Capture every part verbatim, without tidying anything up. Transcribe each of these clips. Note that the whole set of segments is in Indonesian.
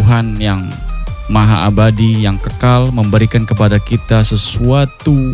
Tuhan yang maha abadi, yang kekal, memberikan kepada kita sesuatu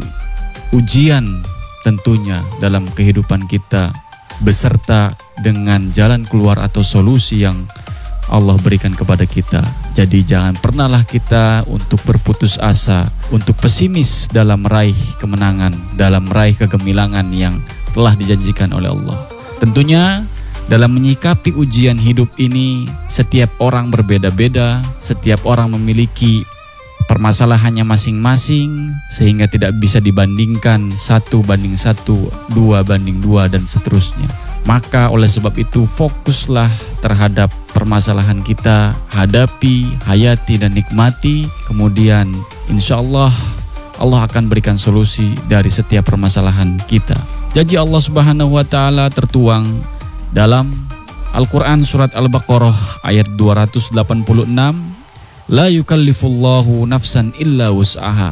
ujian tentunya dalam kehidupan kita, beserta dengan jalan keluar atau solusi yang Allah berikan kepada kita. Jadi jangan pernahlah kita untuk berputus asa, untuk pesimis dalam meraih kemenangan, dalam meraih kegemilangan yang telah dijanjikan oleh Allah. Tentunya dalam menyikapi ujian hidup ini, setiap orang berbeda-beda, setiap orang memiliki permasalahannya masing-masing, sehingga tidak bisa dibandingkan satu banding satu, dua banding dua, dan seterusnya. Maka oleh sebab itu fokuslah terhadap permasalahan kita, hadapi, hayati dan nikmati. Kemudian insya Allah Allah akan berikan solusi dari setiap permasalahan kita. Janji Allah Subhanahu wa Ta'ala tertuang dalam Al-Quran surat Al-Baqarah ayat dua ratus delapan puluh enam. La yukallifullahu nafsan illa wus'aha.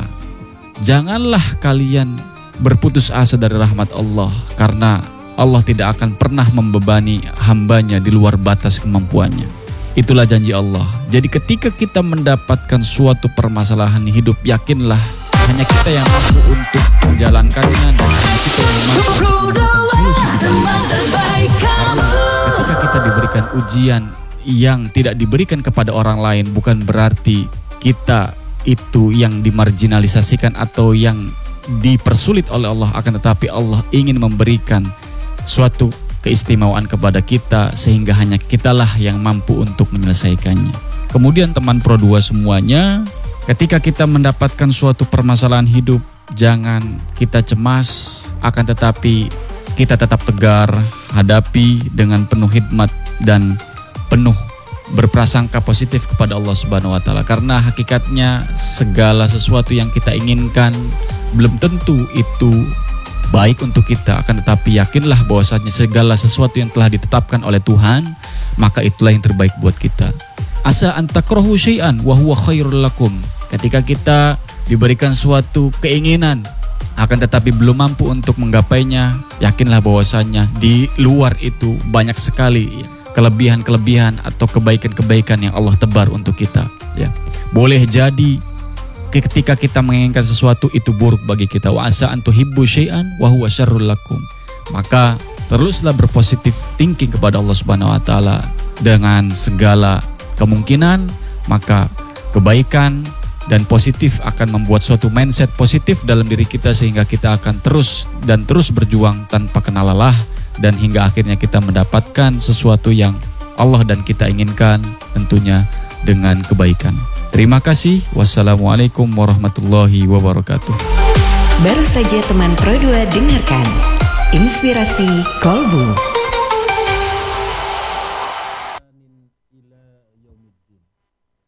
Janganlah kalian berputus asa dari rahmat Allah, karena Allah tidak akan pernah membebani hambanya di luar batas kemampuannya. Itulah janji Allah. Jadi ketika kita mendapatkan suatu permasalahan hidup, yakinlah hanya kita yang mampu untuk menjalankannya, dan hanya kita yang mampu untuk menemukan solusi di dalamnya. Karena ketika kita diberikan ujian yang tidak diberikan kepada orang lain, bukan berarti kita itu yang dimarginalisasikan atau yang dipersulit oleh Allah, akan tetapi Allah ingin memberikan suatu keistimewaan kepada kita, sehingga hanya kitalah yang mampu untuk menyelesaikannya. Kemudian teman Pro dua semuanya, ketika kita mendapatkan suatu permasalahan hidup, jangan kita cemas, akan tetapi kita tetap tegar, hadapi dengan penuh hikmat dan penuh berprasangka positif kepada Allah Subhanahu wa Ta'ala. Karena hakikatnya segala sesuatu yang kita inginkan belum tentu itu baik untuk kita, akan tetapi yakinlah bahwasanya segala sesuatu yang telah ditetapkan oleh Tuhan, maka itulah yang terbaik buat kita. Asa an takrahu syai'an wa huwa khairul lakum. Ketika kita diberikan suatu keinginan, akan tetapi belum mampu untuk menggapainya, yakinlah bahwasanya di luar itu banyak sekali kelebihan-kelebihan atau kebaikan-kebaikan yang Allah tebar untuk kita. Ya, boleh jadi ketika kita menginginkan sesuatu itu buruk bagi kita. Wa asa an tuhibbu syai'an wa huwa syarrul lakum. Maka teruslah berpositif thinking kepada Allah Subhanahu wa Ta'ala dengan segala kemungkinan, maka kebaikan dan positif akan membuat suatu mindset positif dalam diri kita, sehingga kita akan terus dan terus berjuang tanpa kenal lelah, dan hingga akhirnya kita mendapatkan sesuatu yang Allah dan kita inginkan, tentunya dengan kebaikan. Terima kasih. Wassalamualaikum warahmatullahi wabarakatuh. Baru saja teman Pro dua dengarkan Inspirasi Kolbu.